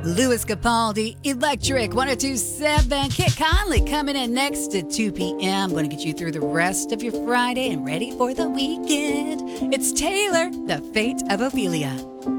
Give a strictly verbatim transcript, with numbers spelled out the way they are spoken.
Louis Capaldi, Electric one oh two point seven. Kit Conley coming in next at two p.m. Going to get you through the rest of your Friday and ready for the weekend. It's Taylor, The Fate of Ophelia.